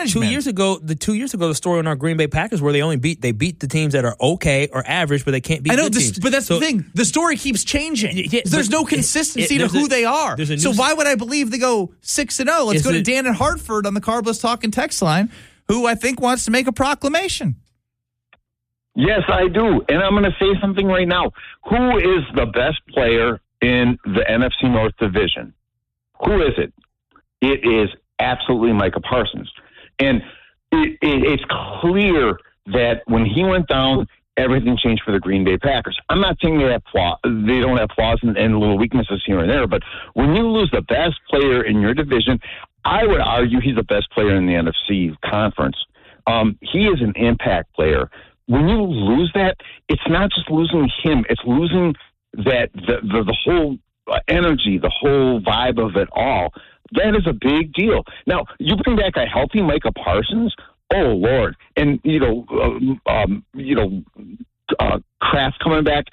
management. 2 years ago, the story on our Green Bay Packers where they beat the teams that are okay or average, but they can't beat good teams. But that's the thing. The story keeps changing. There's no consistency to who they are. So why would I believe they go 6-0? Let's go to Dan in Hartford on the Carbless Talking text line, who I think wants to make a proclamation. Yes, I do. And I'm going to say something right now. Who is the best player in the NFC North division? Who is it? It is absolutely Micah Parsons. And it's clear that when he went down, everything changed for the Green Bay Packers. I'm not saying they don't have flaws and little weaknesses here and there, but when you lose the best player in your division, I would argue he's the best player in the NFC conference. He is an impact player. When you lose that, it's not just losing him; it's losing that the whole energy, the whole vibe of it all. That is a big deal. Now, you bring back a healthy Micah Parsons. Oh Lord, and Kraft coming back.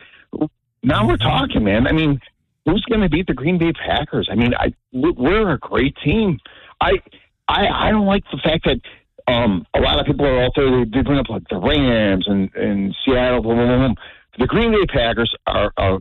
Now we're talking, man. I mean, who's going to beat the Green Bay Packers? I mean, we're a great team. I don't like the fact that a lot of people are out there. They bring up like the Rams and Seattle. Blah, blah, blah, blah. The Green Bay Packers are a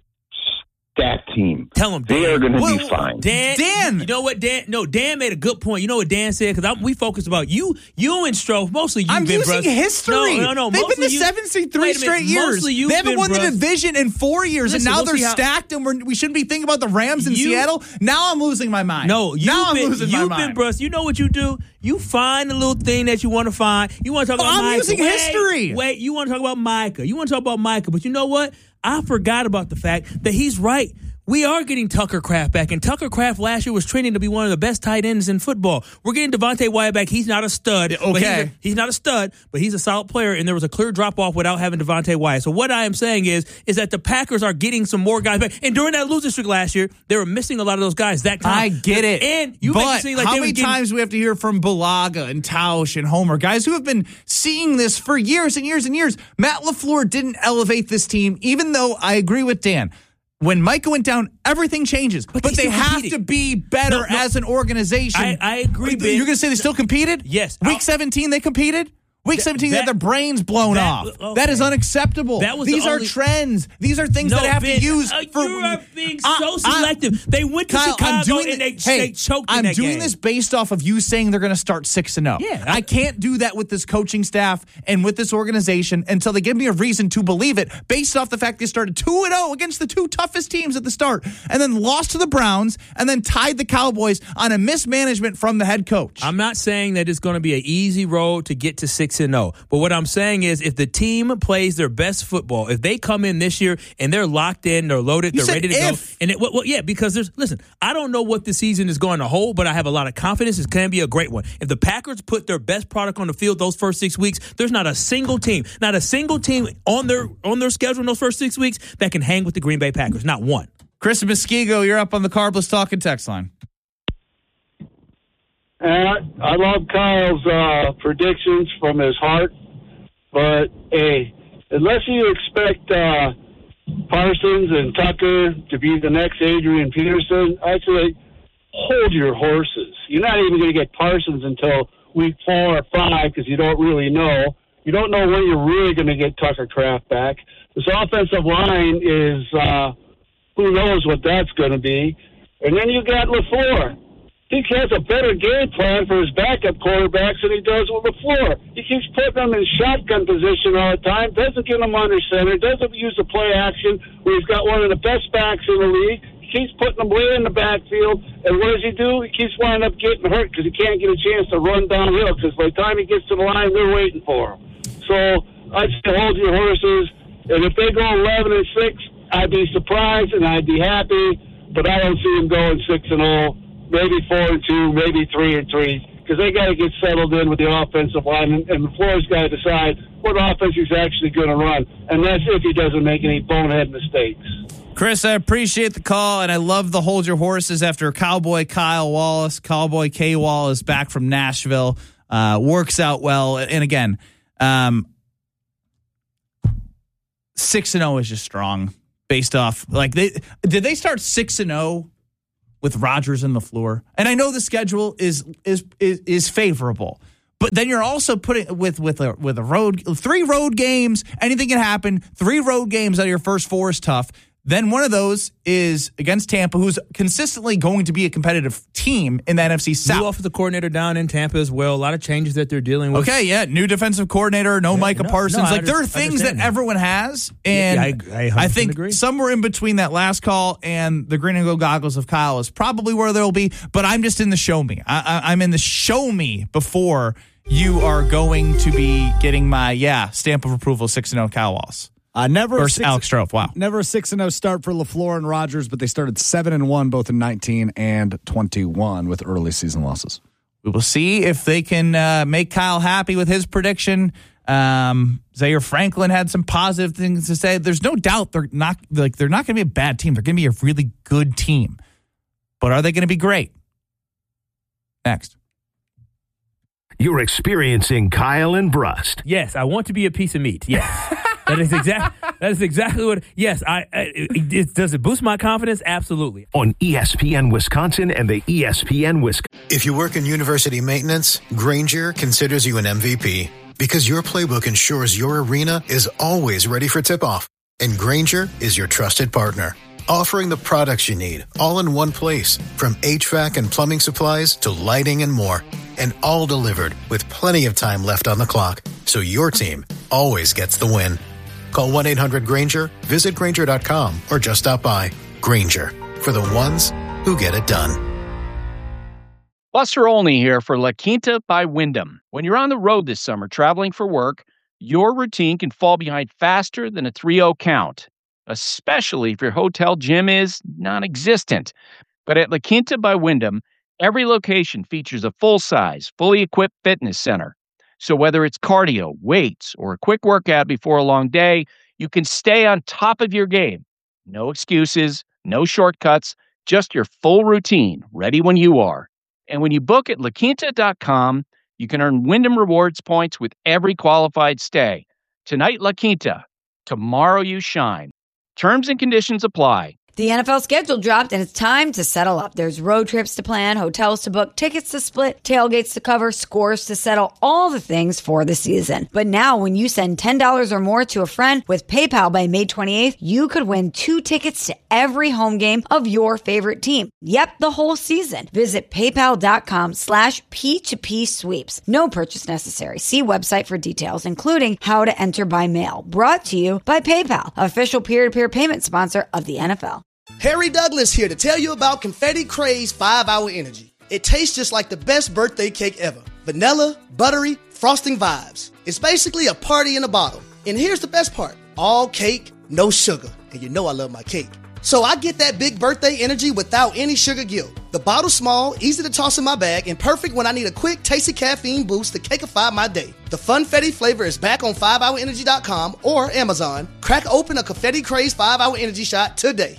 stacked team. Tell them they are going to be fine. Dan, you know what, Dan? No, Dan made a good point. You know what Dan said? Because we focused about you and Stroh. Mostly you. I'm using history. No. They've been to 7 seed 3 straight years. They haven't won the division in 4 years, and now they're stacked. And we shouldn't be thinking about the Rams in Seattle. Now I'm losing my mind. No, I'm losing my mind. Bruce, you know what you do? You find the little thing that you want to find. You want to talk about Micah. I'm using history. Wait, you want to talk about Micah. But you know what? I forgot about the fact that he's right. We are getting Tucker Kraft back, and Tucker Kraft last year was training to be one of the best tight ends in football. We're getting Devontae Wyatt back. He's not a stud. Okay. He's not a stud, but he's a solid player, and there was a clear drop-off without having Devontae Wyatt. So what I am saying is that the Packers are getting some more guys back. And during that losing streak last year, they were missing a lot of those guys that time. I get it. And you make it seem like how many times do we have to hear from Bulaga and Tausch and Homer, guys who have been seeing this for years and years and years? Matt LaFleur didn't elevate this team, even though I agree with Dan. When Micah went down, everything changes. But they have to be better as an organization. I agree, Ben. You're going to say they still competed? Yes. Week 17, they competed? Week 17, they had their brains blown off. Okay. That is unacceptable. These are trends. These are things that I have to use. You are being so selective. They went to Chicago and they choked in that game. I'm doing this based off of you saying they're going to start 6-0. Yeah, I can't do that with this coaching staff and with this organization until they give me a reason to believe it, based off the fact they started 2-0 against the two toughest teams at the start, and then lost to the Browns, and then tied the Cowboys on a mismanagement from the head coach. I'm not saying that it's going to be an easy road to get to 6-0. But what I'm saying is if the team plays their best football, if they come in this year and they're locked in, they're loaded, they're ready to go. And because I don't know what the season is going to hold, but I have a lot of confidence it can be a great one. If the Packers put their best product on the field those first 6 weeks, there's not a single team on their schedule in those first 6 weeks that can hang with the Green Bay Packers. Not one. Chris Muskego, you're up on the Carbless Talking text line. I love Kyle's predictions from his heart, but hey, unless you expect Parsons and Tucker to be the next Adrian Peterson, I'd say hold your horses. You're not even going to get Parsons until week 4 or 5 because you don't really know. You don't know when you're really going to get Tucker Kraft back. This offensive line is who knows what that's going to be. And then you got LaFleur. He has a better game plan for his backup quarterbacks than he does with LaFleur. He keeps putting them in shotgun position all the time, doesn't get them under center, doesn't use the play action where he's got one of the best backs in the league. He keeps putting them way in the backfield, and what does he do? He keeps winding up getting hurt because he can't get a chance to run downhill because by the time he gets to the line, they're waiting for him. So I'd say hold your horses, and if they go 11-6, I'd be surprised and I'd be happy, but I don't see them going 6-0. Maybe 4-2, maybe 3-3, because they got to get settled in with the offensive line, and LaFleur's got to decide what offense he's actually going to run, and that's if he doesn't make any bonehead mistakes. Chris, I appreciate the call, and I love the hold your horses after Cowboy Kyle Wallace. Cowboy K. Wall is back from Nashville. Works out well, and again, 6-0 is just strong based off did they start 6-0? With Rodgers and LaFleur. And I know the schedule is favorable, But then you're also putting with a road, 3 road games, anything can happen. 3 road games out of your first 4 is tough. Then one of those is against Tampa, who's consistently going to be a competitive team in the NFC South. New offensive coordinator down in Tampa as well. A lot of changes that they're dealing with. Okay, yeah, new defensive coordinator, Micah Parsons. There are things that everyone has, and I think agree. Somewhere in between that last call and the green and gold goggles of Kyle is probably where they'll be. But I'm just in the show me. I'm in the show me before you are going to be getting my stamp of approval. 6-0 Kyle Wallace. Never versus Alex Strofe. Wow. Never a 6-0 start for LaFleur and Rodgers, but they started 7-1 both in 19 and 21 with early season losses. We will see if they can make Kyle happy with his prediction. Zaire Franklin had some positive things to say. There's no doubt they're not going to be a bad team. They're going to be a really good team. But are they going to be great? Next. You're experiencing Kyle and Brust. Yes, I want to be a piece of meat. Yes. That is exactly what. Yes, does it boost my confidence? Absolutely. On ESPN Wisconsin and the ESPN Wisconsin. If you work in university maintenance, Grainger considers you an MVP because your playbook ensures your arena is always ready for tip-off. And Grainger is your trusted partner, offering the products you need all in one place, from HVAC and plumbing supplies to lighting and more. And all delivered with plenty of time left on the clock, so your team always gets the win. Call 1-800-GRAINGER, visit Grainger.com, or just stop by. Grainger, for the ones who get it done. Buster Olney here for La Quinta by Wyndham. When you're on the road this summer traveling for work, your routine can fall behind faster than a 3-0 count, especially if your hotel gym is non-existent. But at La Quinta by Wyndham, every location features a full-size, fully equipped fitness center. So whether it's cardio, weights, or a quick workout before a long day, you can stay on top of your game. No excuses, no shortcuts, just your full routine, ready when you are. And when you book at LaQuinta.com, you can earn Wyndham Rewards points with every qualified stay. Tonight, La Quinta. Tomorrow, you shine. Terms and conditions apply. The NFL schedule dropped, and it's time to settle up. There's road trips to plan, hotels to book, tickets to split, tailgates to cover, scores to settle, all the things for the season. But now, when you send $10 or more to a friend with PayPal by May 28th, you could win 2 tickets to every home game of your favorite team. Yep, the whole season. Visit PayPal.com/P2P sweeps. No purchase necessary. See website for details, including how to enter by mail. Brought to you by PayPal, official peer-to-peer payment sponsor of the NFL. Harry Douglas here to tell you about Confetti Craze 5-Hour Energy. It tastes just like the best birthday cake ever. Vanilla, buttery, frosting vibes. It's basically a party in a bottle. And here's the best part. All cake, no sugar. And you know I love my cake. So I get that big birthday energy without any sugar guilt. The bottle's small, easy to toss in my bag, and perfect when I need a quick, tasty caffeine boost to cakeify my day. The Funfetti flavor is back on 5hourenergy.com or Amazon. Crack open a Confetti Craze 5-Hour Energy shot today.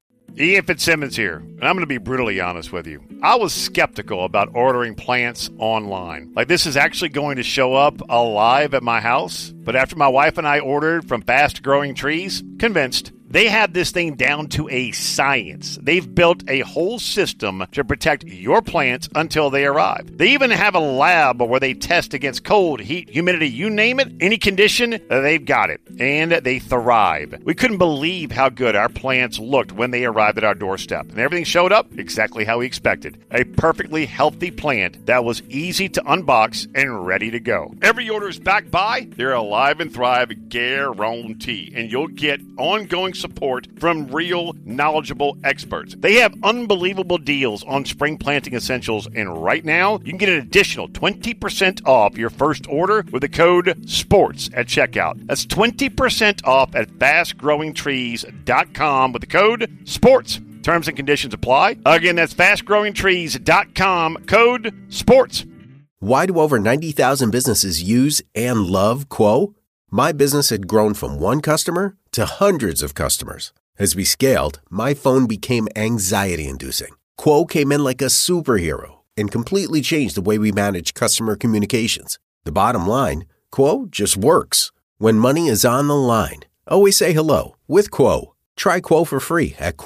Ian Fitzsimmons here, and I'm going to be brutally honest with you. I was skeptical about ordering plants online. Like, this is actually going to show up alive at my house. But after my wife and I ordered from Fast Growing Trees, convinced. They have this thing down to a science. They've built a whole system to protect your plants until they arrive. They even have a lab where they test against cold, heat, humidity, you name it. Any condition, they've got it. And they thrive. We couldn't believe how good our plants looked when they arrived at our doorstep. And everything showed up exactly how we expected. A perfectly healthy plant that was easy to unbox and ready to go. Every order is backed by their Alive and Thrive guarantee. And you'll get ongoing support from real, knowledgeable experts. They have unbelievable deals on spring planting essentials, and right now, you can get an additional 20% off your first order with the code SPORTS at checkout. That's 20% off at fastgrowingtrees.com with the code SPORTS. Terms and conditions apply. Again, that's fastgrowingtrees.com, code SPORTS. Why do over 90,000 businesses use and love Quo? My business had grown from one customer to hundreds of customers. As we scaled, my phone became anxiety-inducing. Quo came in like a superhero and completely changed the way we manage customer communications. The bottom line, Quo just works. When money is on the line, always say hello with Quo. Try Quo for free at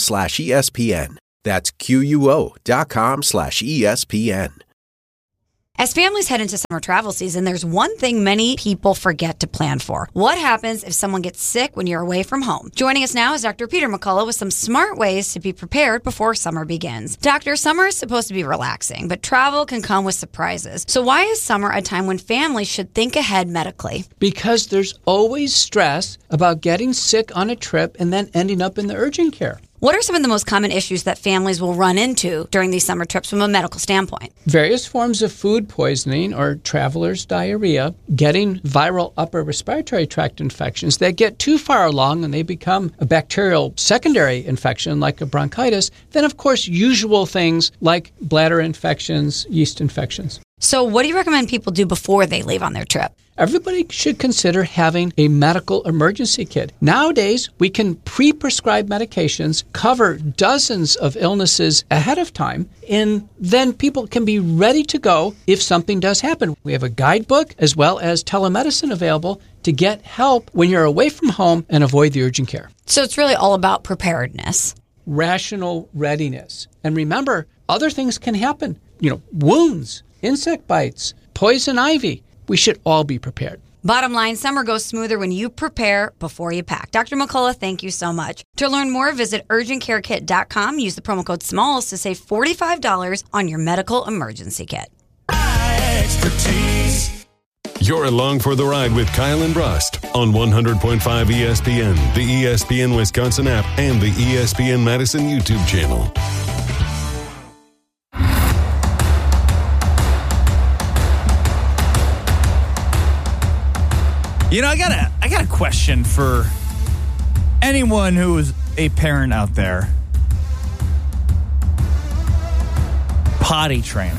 quo.com/ESPN. That's QUO.com/ESPN. As families head into summer travel season, there's one thing many people forget to plan for. What happens if someone gets sick when you're away from home? Joining us now is Dr. Peter McCullough with some smart ways to be prepared before summer begins. Doctor, summer is supposed to be relaxing, but travel can come with surprises. So why is summer a time when families should think ahead medically? Because there's always stress about getting sick on a trip and then ending up in the urgent care. What are some of the most common issues that families will run into during these summer trips from a medical standpoint? Various forms of food poisoning or traveler's diarrhea, getting viral upper respiratory tract infections that get too far along and they become a bacterial secondary infection like a bronchitis. Then, of course, usual things like bladder infections, yeast infections. So what do you recommend people do before they leave on their trip? Everybody should consider having a medical emergency kit. Nowadays, we can pre-prescribe medications, cover dozens of illnesses ahead of time, and then people can be ready to go if something does happen. We have a guidebook as well as telemedicine available to get help when you're away from home and avoid the urgent care. So it's really all about preparedness. Rational readiness. And remember, other things can happen. Wounds, insect bites, poison ivy. We should all be prepared. Bottom line, summer goes smoother when you prepare before you pack. Dr. McCullough, thank you so much. To learn more, visit urgentcarekit.com. Use the promo code SMALLS to save $45 on your medical emergency kit. Expertise. You're along for the ride with Kyle and Brust on 100.5 ESPN, the ESPN Wisconsin app, and the ESPN Madison YouTube channel. I got a question for anyone who is a parent out there. Potty training.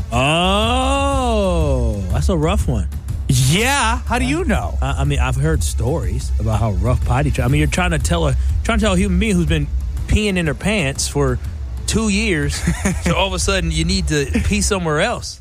Oh, that's a rough one. Yeah. How do you know? I mean, I've heard stories about how rough potty training. I mean, you're trying to tell a human being who's been peeing in her pants for 2 years, so all of a sudden you need to pee somewhere else.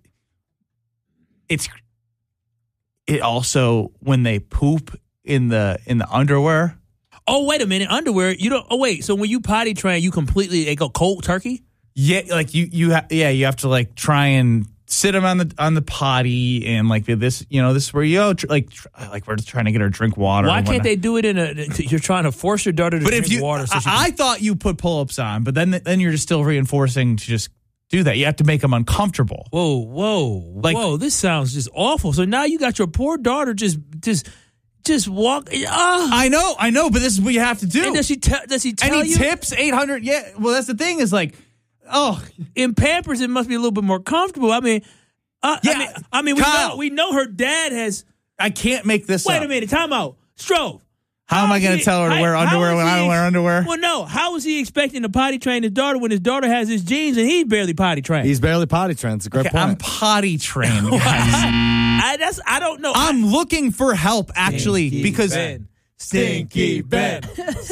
It also when they poop in the underwear. Oh, wait a minute, underwear. You don't. Oh, wait. So when you potty train, they go cold turkey. Yeah, like you have to like try and sit them on the potty and like this. This is where you go. Like we're just trying to get her to drink water. Why can't they do it You're trying to force your daughter to drink water. So I thought you put pull-ups on, but then you're just still reinforcing to just do that. You have to make them uncomfortable. Whoa. This sounds just awful. So now you got your poor daughter just walk. I know, but this is what you have to do. And does he tell Any you? tips? 800. Yeah. Well, that's the thing is like, in Pampers, it must be a little bit more comfortable. I mean, Kyle, we know her dad has. I can't make this up. Wait a minute. Time out. Strove. How am I going to tell her to wear underwear when I don't wear underwear? Well, no. How is he expecting to potty train his daughter when his daughter has his jeans and he's barely potty trained? He's barely potty trained. It's a great point. I'm potty trained, guys. I don't know. I'm looking for help, actually, because Stinky Ben.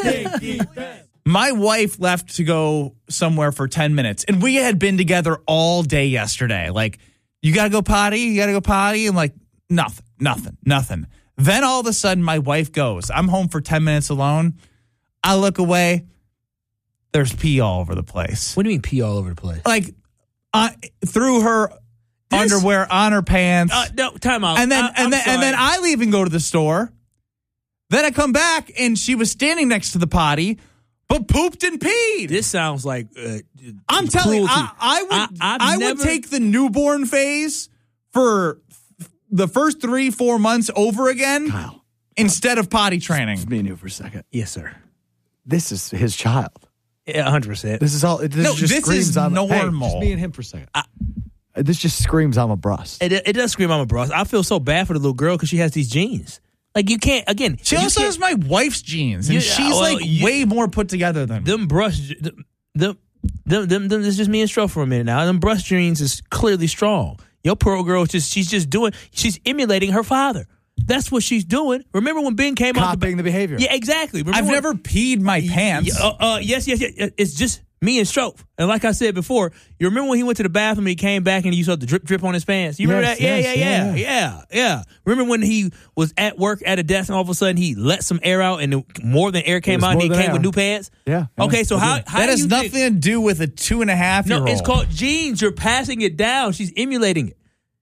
my wife left to go somewhere for 10 minutes, and we had been together all day yesterday. Like, you got to go potty? You got to go potty? And like, nothing. Then all of a sudden, my wife goes. I'm home for 10 minutes alone. I look away. There's pee all over the place. What do you mean pee all over the place? Like, through her underwear, on her pants. No, time out. And then I leave and go to the store. Then I come back, and she was standing next to the potty, but pooped and peed. This sounds like I'm telling you, I would take the newborn phase for the first 3-4 months over again, Kyle, instead of potty training. Just me and you for a second. Yes, sir. This is his child. Yeah, 100%. This is all. This is normal. Hey, just me and him for a second. This just screams I'm a brust. It does scream I'm a bros. I feel so bad for the little girl because she has these jeans. Like, you can't, again. She also has my wife's jeans, and she's way more put together than me. Them brush, them, it's just me and Stroh for a minute now. Them brush jeans is clearly strong. Your poor girl, she's emulating her father. That's what she's doing. Remember when Ben came out? Copying the behavior. Yeah, exactly. I've never peed my pants. Yes. It's just me and Stroke. And like I said before, you remember when he went to the bathroom and he came back and you saw the drip on his pants? You remember that? Yeah. Remember when he was at work at a desk and all of a sudden he let some air out and more than air came out and he came with new pants? Yeah. Okay, so how that has nothing to do with a 2.5-year-old. No, it's called genes. You're passing it down. She's emulating it.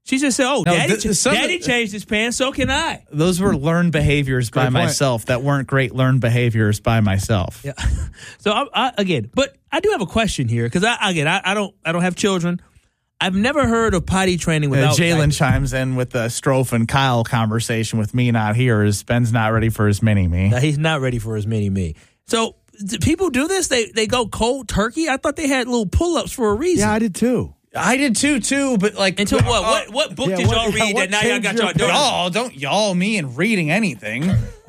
She just said, Daddy changed his pants, so can I. Those were learned behaviors by myself that weren't great learned behaviors by myself. Yeah. So, but I do have a question here because, I don't have children. I've never heard of potty training without Jalen chimes in with the Strofe and Kyle conversation with me not here as Ben's not ready for his mini-me. No, he's not ready for his mini-me. So, do people do this? They go cold turkey? I thought they had little pull-ups for a reason. Yeah, I did too. But like until what book did y'all read that now y'all got y'all doing? Oh, don't y'all me in reading anything.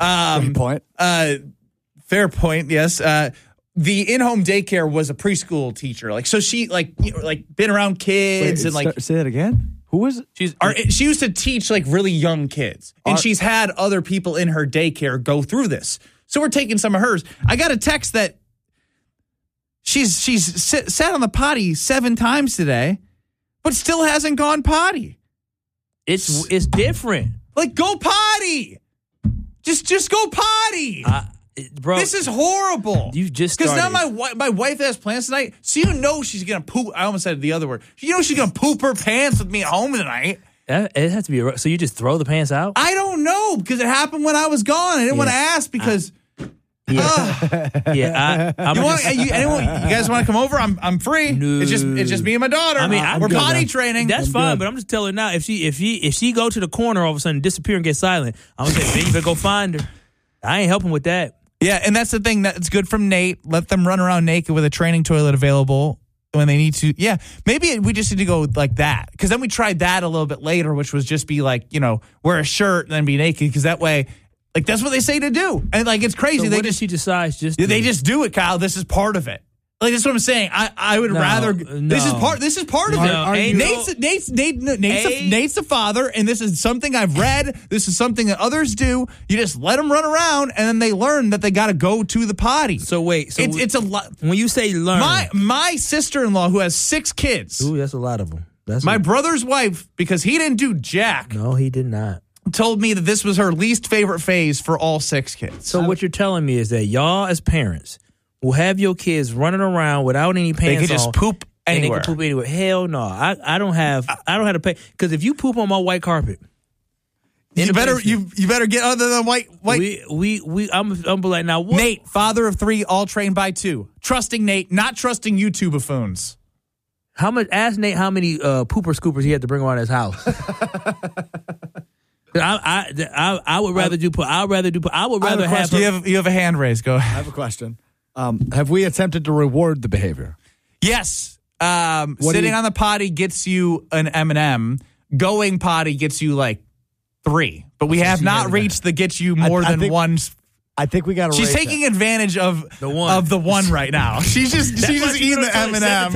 Fair point. Yes. The in-home daycare was a preschool teacher. Like so, she been around kids and like. Say that again. Who was it? She used to teach like really young kids, and she's had other people in her daycare go through this. So we're taking some of hers. I got a text that. She's sat on the potty 7 times today, but still hasn't gone potty. It's different. Like, go potty. Just go potty. Bro, this is horrible. You just because now my wife has plans tonight, so she's gonna poop. I almost said the other word. She's gonna poop her pants with me at home tonight. It has to be. So you just throw the pants out? I don't know because it happened when I was gone. I didn't want to ask because. You guys want to come over? I'm free. No. It's just me and my daughter. I mean, we're potty training. That's fine, but I'm just telling her now. If she go to the corner all of a sudden disappear and get silent, I'm gonna say, "Ben, you better go find her." I ain't helping with that. Yeah, and that's the thing that's good from Nate. Let them run around naked with a training toilet available when they need to. Yeah, maybe we just need to go like that because then we tried that a little bit later, which was just be like wear a shirt and then be naked because that way. Like, that's what they say to do. And, like, it's crazy. So she decides they just do it, Kyle. This is part of it. Like, that's what I'm saying. I would rather. This is part of it. Nate's the father, and this is something I've read. This is something that others do. You just let them run around, and then they learn that they got to go to the potty. So, wait. So it's a lot. When you say learn. My sister-in-law, who has 6 kids. Ooh, that's a lot of them. My brother's wife, because he didn't do jack. No, he did not. Told me that this was her least favorite phase for all 6 kids. So what you're telling me is that y'all as parents will have your kids running around without any pants on. They can just poop anywhere. They can poop anywhere. Hell no. I don't have to pay because if you poop on my white carpet, you better get other than white. I'm like now. What? Nate, father of 3, all trained by 2. Trusting Nate, not trusting you two buffoons. How much? Ask Nate how many pooper scoopers he had to bring around his house. I would rather do. I would rather have. You have a hand raised. Go ahead. I have a question. Have we attempted to reward the behavior? Yes. Sitting on the potty gets you an M&M. Going potty gets you like 3. But we have not reached the get you more than one. I think we got to. She's taking advantage of the one right now. She's just eating the M&M.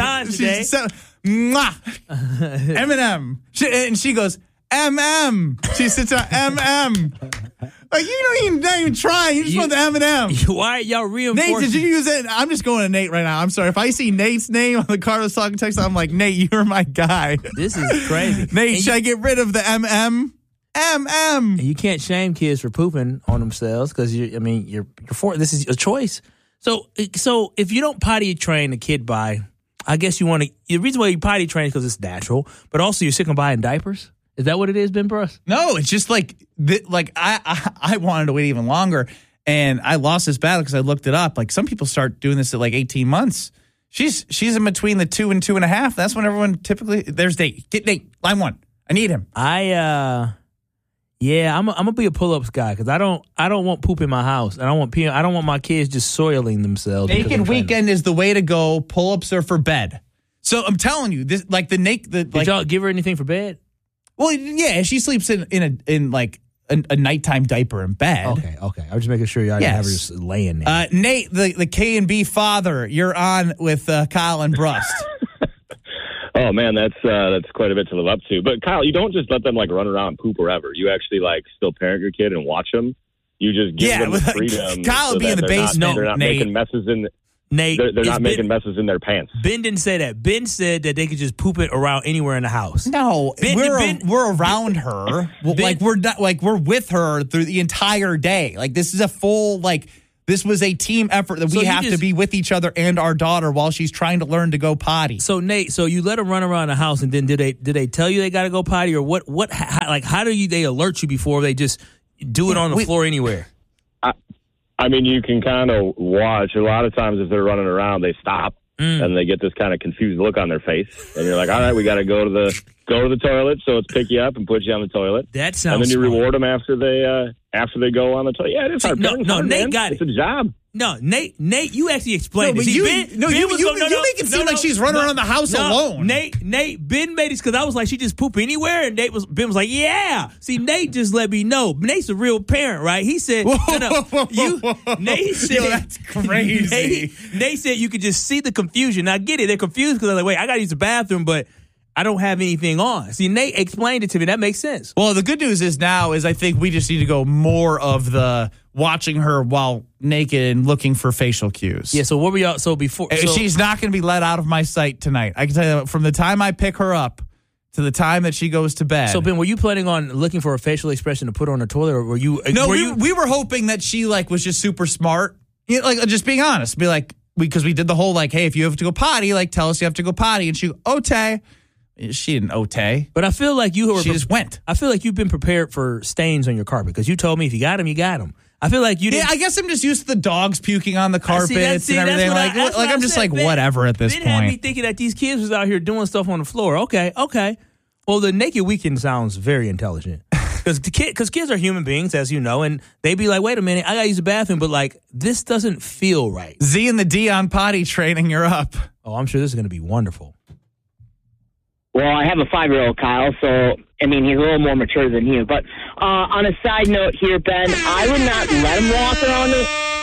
M&M. And she goes. She sits on MM. Like you're not even trying. You just want the M&M. Why are y'all reinforcing? Nate, did you use it? I'm just going to Nate right now. I'm sorry. If I see Nate's name on the Carlos talking text, I'm like, Nate, you're my guy. This is crazy. Nate, should I get rid of the MM? And you can't shame kids for pooping on themselves because you're for this is a choice. So if you don't potty train a kid by, I guess you want to. The reason why you potty train is because it's natural, but also you're sick of buying diapers. Is that what it is, Ben Bruss? No, it's just like I wanted to wait even longer, and I lost this battle because I looked it up. Like some people start doing this at like 18 months. She's in between the 2 and 2.5. That's when everyone typically there's Nate. Get Nate, line 1. I need him. I'm gonna be a pull-ups guy because I don't want poop in my house. I don't want my kids just soiling themselves. Naked weekend is the way to go. Pull-ups are for bed. So I'm telling you, this like the Nate. Did y'all give her anything for bed? Well, yeah, she sleeps in like a nighttime diaper in bed. Okay. I was just making sure y'all didn't have her just laying there. Nate, the K&B father, you're on with Kyle and Brust. Oh man, that's quite a bit to live up to. But Kyle, you don't just let them like run around and poop wherever. You actually like still parent your kid and watch them. You just give them the freedom. Kyle would be in the basement. They're not making messes in. Nate, they're not making messes in their pants. Ben didn't say that. Ben said that they could just poop it around anywhere in the house. No, we're around her. We're with her through the entire day. Like this is a full This was a team effort that we have to be with each other and our daughter while she's trying to learn to go potty. So Nate, so you let them run around the house, and then did they tell you they got to go potty, or what? How do they alert you before they just do it on the floor anywhere? I mean, you can kind of watch. A lot of times, if they're running around, they stop and they get this kind of confused look on their face, and you're like, "All right, we got to go to the toilet." So it's pick you up and put you on the toilet. That sounds. And then you smart. Reward them after they go on the toilet. Yeah, it's hard. No, Nate man. got it. It's a job. No, Nate, you actually explained it. You make it seem like she's running around the house alone. Nate, Ben made it because I was like, she just poop anywhere, and Ben was like, yeah. See, Nate just let me know. Nate's a real parent, right? He said, Nate said, yo, that's crazy. Nate said you could just see the confusion. Now, I get it. They're confused because they're like, wait, I got to use the bathroom, but I don't have anything on. See, Nate explained it to me. That makes sense. Well, the good news is I think we just need to go more of the watching her while naked and looking for facial cues. Yeah, so what were y'all, she's not going to be let out of my sight tonight. I can tell you, from the time I pick her up to the time that she goes to bed. So, Ben, were you planning on looking for a facial expression to put on the toilet, or were you? No, we were hoping that she was just super smart. You know, just being honest, be like, because we did the whole hey, if you have to go potty, tell us you have to go potty, and she ote. She didn't ote. But I feel like she just went. I feel like you've been prepared for stains on your carpet because you told me if you got them, you got them. I feel like you didn't. Yeah, I guess I'm just used to the dogs puking on the carpets and everything. I'm just Ben, whatever at this point. Ben had me thinking that these kids was out here doing stuff on the floor. Okay. Well, the Naked Weekend sounds very intelligent. Because kids are human beings, as you know, and they be like, wait a minute, I got to use the bathroom, but this doesn't feel right. Z and the D on potty training, you're up. Oh, I'm sure this is going to be wonderful. Well, I have a 5-year-old, Kyle, so, he's a little more mature than you. But on a side note here, Ben, I would not let him walk around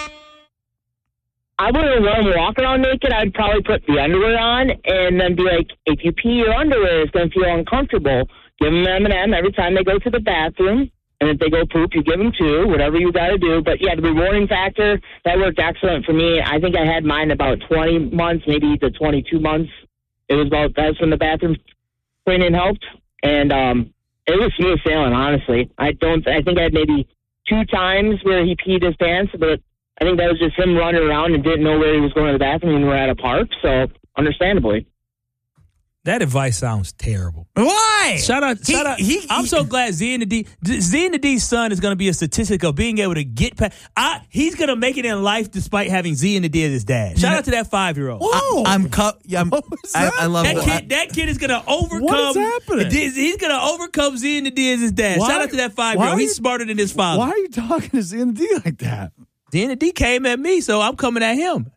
I wouldn't let him walk around naked. I'd probably put the underwear on and then be like, if you pee your underwear, it's going to feel uncomfortable. Give them M&M every time they go to the bathroom. And if they go poop, you give them 2, whatever you got to do. But, yeah, the rewarding factor, that worked excellent for me. I think I had mine about 20 months, maybe to 22 months. That's when the bathroom cleaning helped, and it was smooth sailing, honestly. I think I had maybe 2 times where he peed his pants, but I think that was just him running around and didn't know where he was going to the bathroom when we were at a park, so understandably. That advice sounds terrible. Why? Shout out. I'm so glad Z and the D's son is going to be a statistic of being able to get past. He's going to make it in life despite having Z and the D as his dad. Shout out to that 5-year-old. I love that kid is going to overcome. What is happening? He's going to overcome Z and the D as his dad. Shout out to that 5-year-old. He's smarter than his father. Why are you talking to Z and the D like that? Z and the D came at me, so I'm coming at him.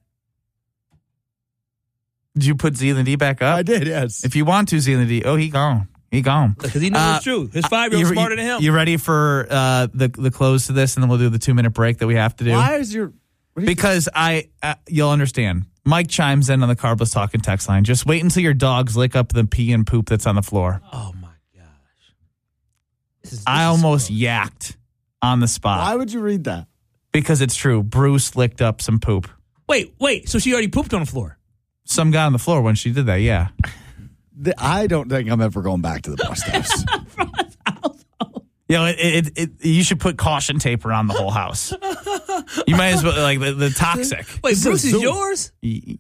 Did you put Z and the D back up? I did, yes. If you want to, Z and the D, he gone. Because he knows it's true. His 5-year-old's smarter than him. You ready for the close to this, and then we'll do the 2-minute break that we have to do? Why is Because you'll understand. Mike chimes in on the Carbless Talking text line. Just wait until your dogs lick up the pee and poop that's on the floor. Oh, my gosh. I almost yacked on the spot. Why would you read that? Because it's true. Bruce licked up some poop. Wait. So she already pooped on the floor? Some guy on the floor when she did that, yeah. I don't think I'm ever going back to the bus steps. You should put caution tape around the whole house. You might as well the toxic. Wait, Bruce is yours?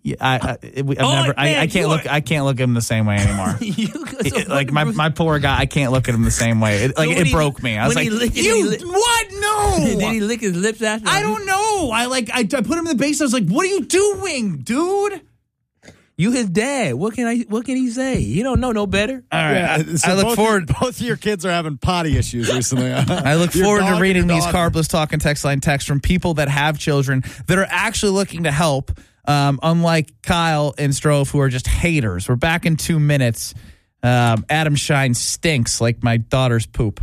I can't look at him the same way anymore. My poor guy, I can't look at him the same way. It broke me. I was like, what? No. Did he lick his lips after? I don't know. I put him in the base. I was like, what are you doing, dude? You his dad. What can he say? You don't know no better. All right. Yeah, so I look forward. Both of your kids are having potty issues recently. I look forward to reading these Carbless Talking text line texts from people that have children that are actually looking to help, unlike Kyle and Strofe, who are just haters. We're back in 2 minutes. Adam Shine stinks like my daughter's poop.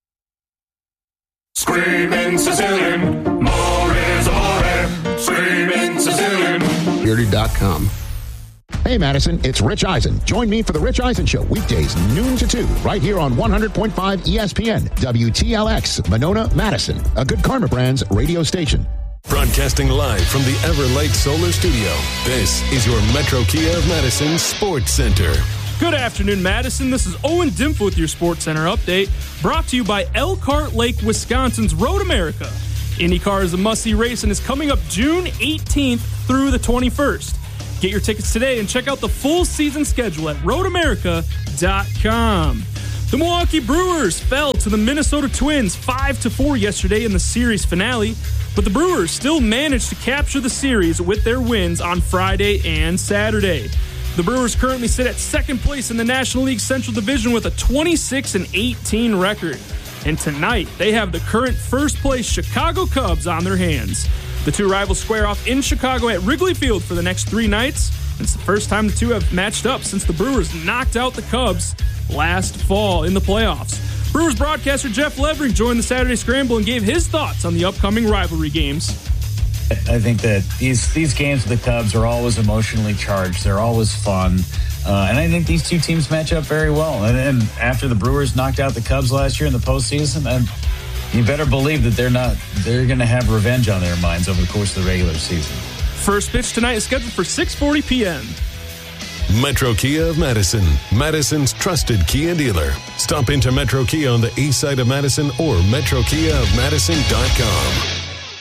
Screaming Sicilian, more is amore. Screaming Sicilian. Beardy.com. Hey, Madison, it's Rich Eisen. Join me for The Rich Eisen Show, weekdays noon to 2, right here on 100.5 ESPN, WTLX, Monona, Madison, a Good Karma Brands radio station. Broadcasting live from the Everlight Solar Studio, this is your Metro Kia of Madison Sports Center. Good afternoon, Madison. This is Owen Dimpf with your Sports Center update, brought to you by Elkhart Lake, Wisconsin's Road America. IndyCar is a must-see race and is coming up June 18th through the 21st. Get your tickets today and check out the full season schedule at roadamerica.com. The Milwaukee Brewers fell to the Minnesota Twins 5-4 yesterday in the series finale, but the Brewers still managed to capture the series with their wins on Friday and Saturday. The Brewers currently sit at second place in the National League Central Division with a 26-18 record. And tonight, they have the current first-place Chicago Cubs on their hands. The two rivals square off in Chicago at Wrigley Field for the next 3 nights. It's the first time the two have matched up since the Brewers knocked out the Cubs last fall in the playoffs. Brewers broadcaster Jeff Levering joined the Saturday Scramble and gave his thoughts on the upcoming rivalry games. I think that these games with the Cubs are always emotionally charged. They're always fun. And I think these two teams match up very well. And after the Brewers knocked out the Cubs last year in the postseason, and you better believe that they're going to have revenge on their minds over the course of the regular season. First pitch tonight is scheduled for 6:40 p.m. Metro Kia of Madison, Madison's trusted Kia dealer. Stop into Metro Kia on the east side of Madison or metrokiaofmadison.com.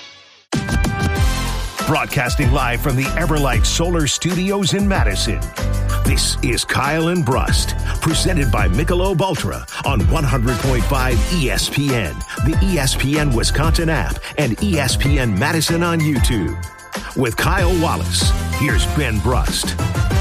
Broadcasting live from the Everlight Solar Studios in Madison. This is Kyle and Brust, presented by Michelob Ultra on 100.5 ESPN, the ESPN Wisconsin app, and ESPN Madison on YouTube. With Kyle Wallace, here's Ben Brust.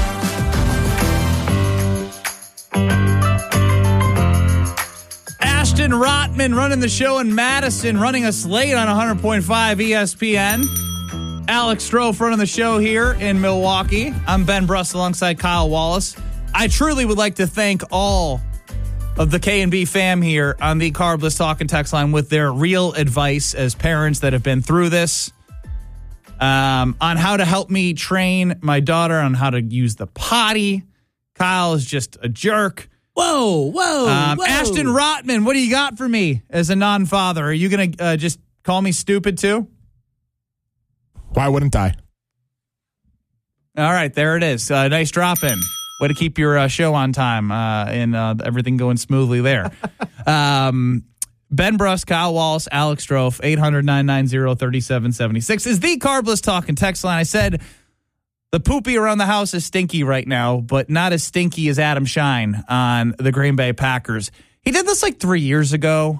Ashton Rotman running the show in Madison, running us late on 100.5 ESPN. Alex Strofe running the show here in Milwaukee. I'm Ben Brust alongside Kyle Wallace. I truly would like to thank all of the K&B fam here on the Carbless Talk and Text line with their real advice as parents that have been through this, on how to help me train my daughter on how to use the potty. Kyle is just a jerk. Whoa. Ashton Rotman, what do you got for me as a non-father? Are you going to just call me stupid too? Why wouldn't I? All right, there it is. Nice drop in. Way to keep your show on time and everything going smoothly there. Ben Brust, Kyle Wallace, Alex Strofe, 800-990-3776 is the Carbless Talk and Text line. I said the poopy around the house is stinky right now, but not as stinky as Adam Shine on the Green Bay Packers. He did this like 3 years ago.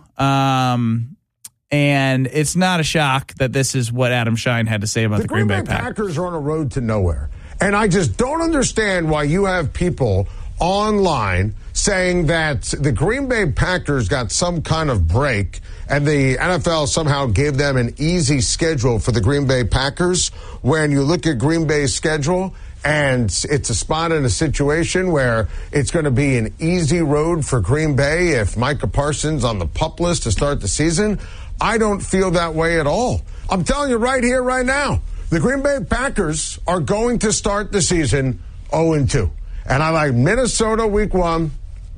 And it's not a shock that this is what Adam Shine had to say about the Green Bay Packers are on a road to nowhere. And I just don't understand why you have people online saying that the Green Bay Packers got some kind of break and the NFL somehow gave them an easy schedule for the Green Bay Packers. When you look at Green Bay's schedule, and it's a spot in a situation where it's going to be an easy road for Green Bay if Micah Parsons on the PUP list to start the season. I don't feel that way at all. I'm telling you right here, right now, the Green Bay Packers are going to start the season 0-2. And I like Minnesota week 1.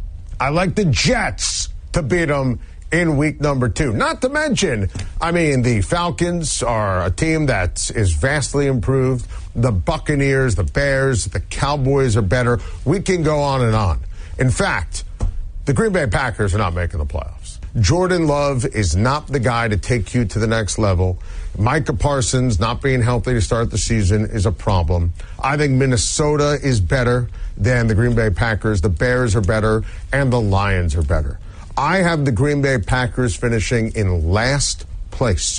I like the Jets to beat them in week number 2. Not to mention, the Falcons are a team that is vastly improved. The Buccaneers, the Bears, the Cowboys are better. We can go on and on. In fact, the Green Bay Packers are not making the playoffs. Jordan Love is not the guy to take you to the next level. Micah Parsons not being healthy to start the season is a problem. I think Minnesota is better than the Green Bay Packers. The Bears are better, and the Lions are better. I have the Green Bay Packers finishing in last place.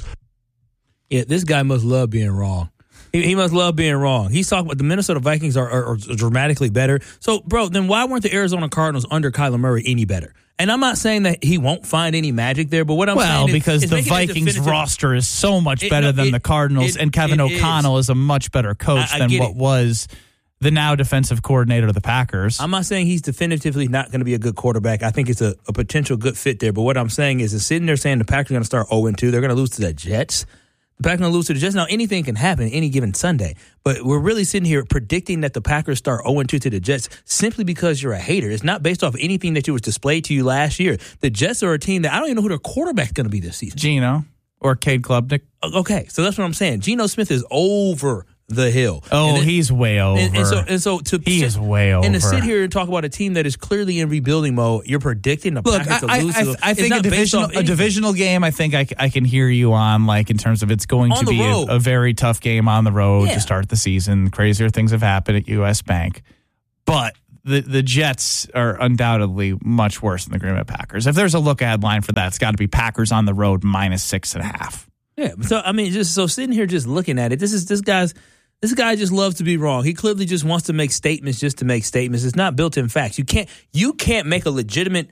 Yeah, this guy must love being wrong. He must love being wrong. He's talking about the Minnesota Vikings are dramatically better. So, bro, then why weren't the Arizona Cardinals under Kyler Murray any better? And I'm not saying that he won't find any magic there, but what I'm saying is... Well, because the Vikings roster is so much better than the Cardinals, and Kevin O'Connell is a much better coach than what was the now defensive coordinator of the Packers. I'm not saying he's definitively not going to be a good quarterback. I think it's a potential good fit there. But what I'm saying is sitting there saying the Packers are going to start 0-2. They're going to lose to the Jets. The Packers are going to lose to the Jets. Now, anything can happen any given Sunday. But we're really sitting here predicting that the Packers start 0-2 to the Jets simply because you're a hater. It's not based off anything that was displayed to you last year. The Jets are a team that I don't even know who their quarterback's going to be this season. Geno or Cade Klubnik. Okay, so that's what I'm saying. Geno Smith is over the hill. Oh, he's way over. He is way over. And to sit here and talk about a team that is clearly in rebuilding mode, you're predicting the Packers to lose. I think a divisional game, I think I can hear you on, like, in terms of it's going to be a very tough game on the road to start the season. Crazier things have happened at U.S. Bank. But the Jets are undoubtedly much worse than the Green Bay Packers. If there's a look-ahead line for that, it's got to be Packers on the road -6.5. Yeah, so I mean, just so sitting here just looking at it, this guy just loves to be wrong. He clearly just wants to make statements just to make statements. It's not built in facts. You can't make a legitimate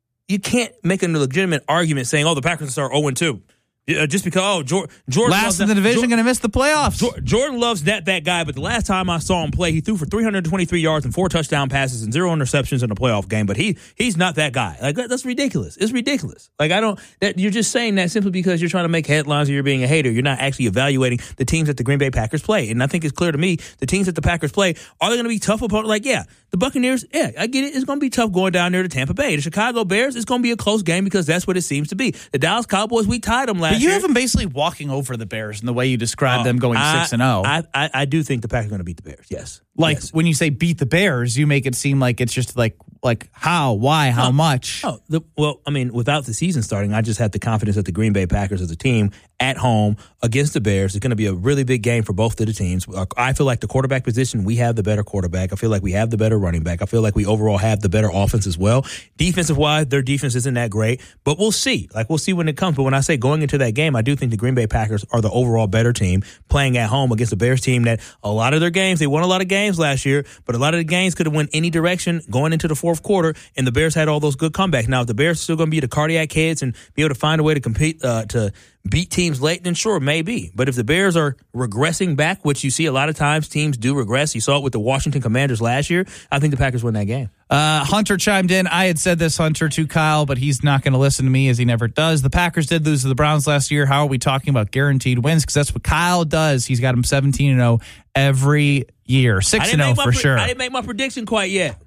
argument saying, "Oh, the Packers start 0-2." Just because, Jordan last in the division, going to miss the playoffs. Jordan loves that guy, but the last time I saw him play, he threw for 323 yards and 4 touchdown passes and 0 interceptions in a playoff game. But he's not that guy. Like, that's ridiculous. It's ridiculous. Like, you're just saying that simply because you're trying to make headlines or you're being a hater. You're not actually evaluating the teams that the Green Bay Packers play. And I think it's clear to me the teams that the Packers play, are they going to be tough opponents? Like, yeah, the Buccaneers, yeah, I get it. It's going to be tough going down there to Tampa Bay. The Chicago Bears, it's going to be a close game because that's what it seems to be. The Dallas Cowboys, we tied them last year. But you have them basically walking over the Bears in the way you described them going 6-0. I do think the Packers are going to beat the Bears, yes. Like, when you say beat the Bears, you make it seem like it's just like how, why, how much? Well, I mean, without the season starting, I just had the confidence that the Green Bay Packers as a team at home against the Bears is going to be a really big game for both of the teams. I feel like the quarterback position, we have the better quarterback. I feel like we have the better running back. I feel like we overall have the better offense as well. Defensive-wise, their defense isn't that great, but we'll see. Like, we'll see when it comes. But when I say going into that game, I do think the Green Bay Packers are the overall better team playing at home against the Bears team that a lot of their games, they won a lot of games last year, but a lot of the games could have went any direction going into the fourth quarter, and the Bears had all those good comebacks. Now, if the Bears are still going to be the cardiac heads and be able to find a way to compete, to beat teams late, then sure, maybe. But if the Bears are regressing back, which you see a lot of times teams do regress, you saw it with the Washington Commanders last year, I think the Packers win that game. Hunter chimed in. I had said this, Hunter, to Kyle, but he's not going to listen to me as he never does. The Packers did lose to the Browns last year. How are we talking about guaranteed wins? Because that's what Kyle does. He's got them 17-0 every year. 6-0 for sure. I didn't make my prediction quite yet.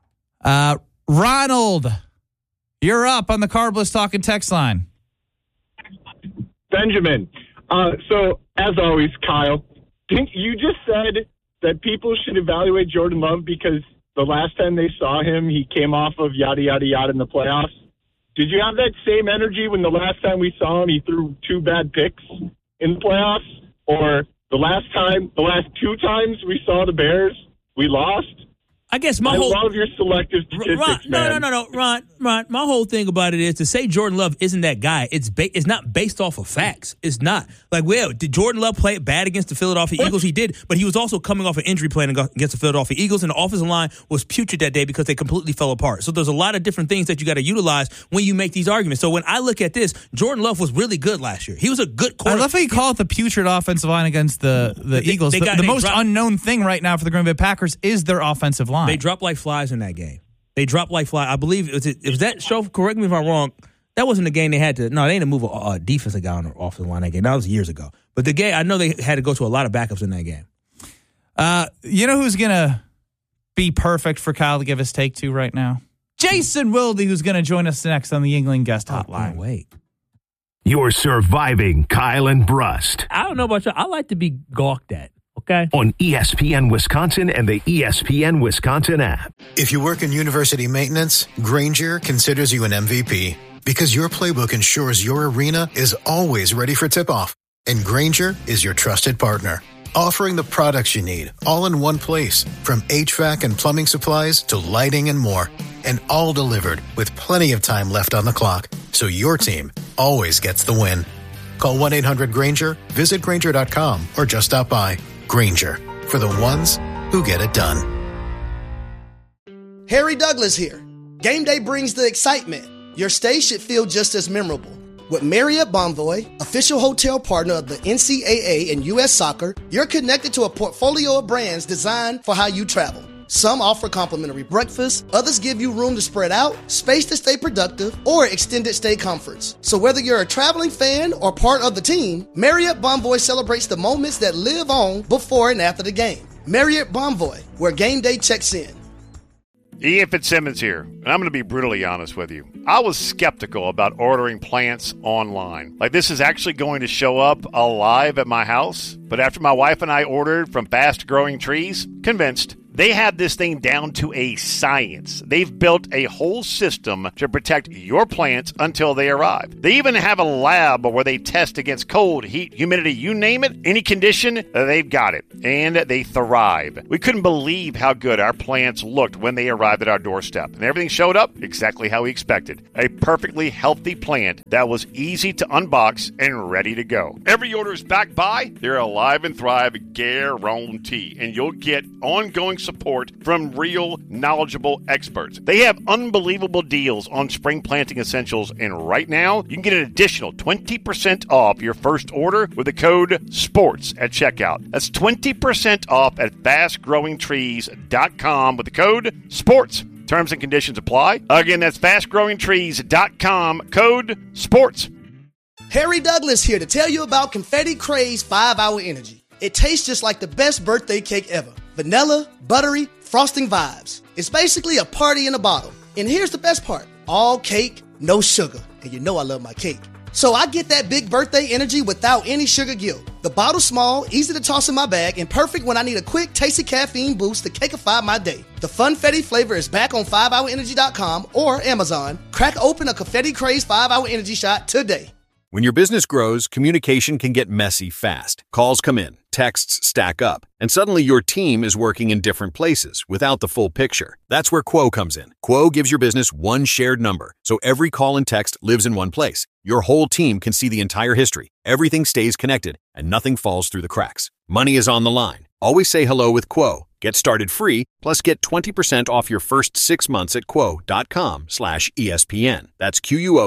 Ronald, you're up on the Carbless Talking text line. Benjamin. So, as always, Kyle, you just said that people should evaluate Jordan Love because the last time they saw him, he came off of yada, yada, yada in the playoffs. Did you have that same energy when the last time we saw him, he threw 2 bad picks in the playoffs? Or the last 2 times we saw the Bears, we lost? I guess I love your selective statistics, man. No, Ron. My whole thing about it is to say Jordan Love isn't that guy. It's not based off of facts. It's not. Like, well, did Jordan Love play bad against the Philadelphia Eagles? He did, but he was also coming off an injury playing against the Philadelphia Eagles, and the offensive line was putrid that day because they completely fell apart. So there's a lot of different things that you got to utilize when you make these arguments. So when I look at this, Jordan Love was really good last year. He was a good quarterback. I love how you call it the putrid offensive line against the Eagles. The most unknown thing right now for the Green Bay Packers is their offensive line. They dropped like flies in that game. They dropped like flies. I believe it was that show. Correct me if I'm wrong. That wasn't the game they had to. No, they didn't move a defensive guy on the offensive line that game. That was years ago. But the game, I know they had to go to a lot of backups in that game. You know who's gonna be perfect for Kyle to give his take to right now? Jason Wilde, who's gonna join us next on the Yingling Guest Hotline. Wait. You're surviving Kyle and Brust. I don't know about you. I like to be gawked at. Okay. On ESPN Wisconsin and the ESPN Wisconsin app. If you work in university maintenance, Grainger considers you an MVP because your playbook ensures your arena is always ready for tip-off. And Grainger is your trusted partner, offering the products you need all in one place, from HVAC and plumbing supplies to lighting and more. And all delivered with plenty of time left on the clock, so your team always gets the win. Call 1-800-GRAINGER, visit Grainger.com, or just stop by. Grainger, for the ones who get it done. Harry Douglas here. Game day brings the excitement. Your stay should feel just as memorable. With Marriott Bonvoy, official hotel partner of the NCAA and U.S. Soccer, you're connected to a portfolio of brands designed for how you travel. Some offer complimentary breakfast, others give you room to spread out, space to stay productive, or extended stay comforts. So whether you're a traveling fan or part of the team, Marriott Bonvoy celebrates the moments that live on before and after the game. Marriott Bonvoy, where game day checks in. Ian Fitzsimmons here, and I'm going to be brutally honest with you. I was skeptical about ordering plants online. Like, this is actually going to show up alive at my house. But after my wife and I ordered from Fast Growing Trees, convinced. They have this thing down to a science. They've built a whole system to protect your plants until they arrive. They even have a lab where they test against cold, heat, humidity, you name it, any condition, they've got it. And they thrive. We couldn't believe how good our plants looked when they arrived at our doorstep. And everything showed up exactly how we expected. A perfectly healthy plant that was easy to unbox and ready to go. Every order is backed by their Alive and Thrive guarantee. And you'll get ongoing support from real, knowledgeable experts. They have unbelievable deals on spring planting essentials, and right now, you can get an additional 20% off your first order with the code SPORTS at checkout. That's 20% off at fastgrowingtrees.com with the code SPORTS. Terms and conditions apply. Again, that's fastgrowingtrees.com, code SPORTS. Harry Douglas here to tell you about Confetti Craze 5-Hour Energy. It tastes just like the best birthday cake ever. Vanilla, buttery, frosting vibes. It's basically a party in a bottle. And here's the best part. All cake, no sugar. And you know I love my cake. So I get that big birthday energy without any sugar guilt. The bottle's small, easy to toss in my bag, and perfect when I need a quick, tasty caffeine boost to cakeify my day. The Funfetti flavor is back on 5hourenergy.com or Amazon. Crack open a Confetti Craze 5-Hour Energy shot today. When your business grows, communication can get messy fast. Calls come in, texts stack up, and suddenly your team is working in different places without the full picture. That's where Quo comes in. Quo gives your business one shared number, so every call and text lives in one place. Your whole team can see the entire history. Everything stays connected, and nothing falls through the cracks. Money is on the line. Always say hello with Quo. Get started free, plus get 20% off your first 6 months at quo.com/ESPN. That's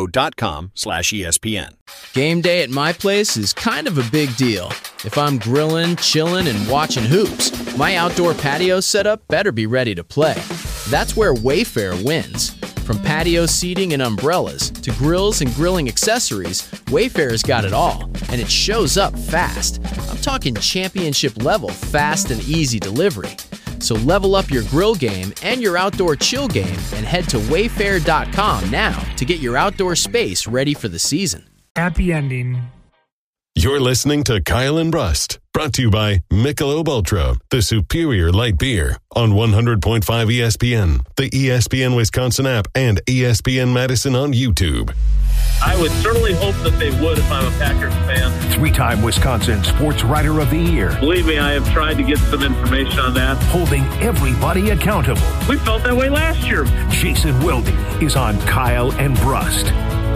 QUO.com/ESPN. Game day at my place is kind of a big deal. If I'm grilling, chilling, and watching hoops, my outdoor patio setup better be ready to play. That's where Wayfair wins. From patio seating and umbrellas to grills and grilling accessories, Wayfair's got it all, and it shows up fast. I'm talking championship level fast and easy delivery. So level up your grill game and your outdoor chill game and head to wayfair.com now to get your outdoor space ready for the season. Happy ending. You're listening to Kyle and Brust, brought to you by Michelob Ultra, the superior light beer, on 100.5 ESPN, the ESPN Wisconsin app, and ESPN Madison on YouTube. I would certainly hope that they would if I'm a Packers fan. Three-time Wisconsin Sports Writer of the Year. Believe me, I have tried to get some information on that. Holding everybody accountable. We felt that way last year. Jason Wilde is on Kyle and Brust.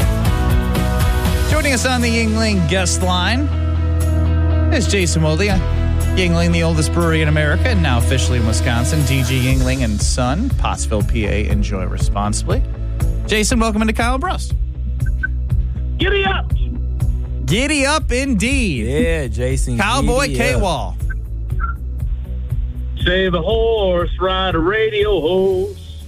Joining us on the Yuengling guest line is Jason Wilde. Yuengling, the oldest brewery in America, and now officially in Wisconsin. DG Yuengling and Son, Pottsville, PA. Enjoy responsibly. Jason, welcome into Kyle and Brust. Giddy up! Giddy up, indeed. Yeah, Jason. Cowboy K-Wall. Save a horse, ride a radio hose.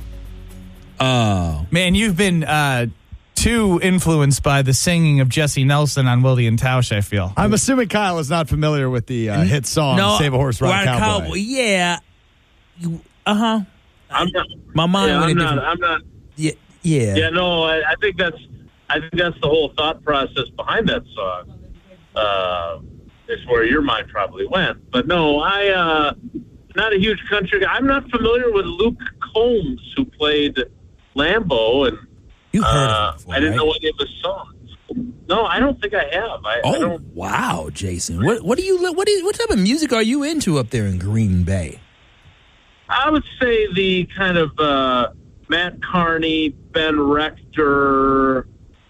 Oh. Man, you've been too influenced by the singing of Jesse Nelson on Wilde and Tausch, I feel. I'm assuming Kyle is not familiar with the hit song, Save a Horse, Ride a Cowboy. Yeah. I'm not. My mind yeah, went I'm not. Yeah. Yeah, no, I think that's the whole thought process behind that song. It's where your mind probably went. But no, not a huge country guy. I'm not familiar with Luke Combs, who played Lambeau, and you heard of him before, I didn't right? know any of his songs. No, I don't think I have. I don't. Wow, Jason. What type of music are you into up there in Green Bay? I would say the kind of Matt Carney, Ben Rector,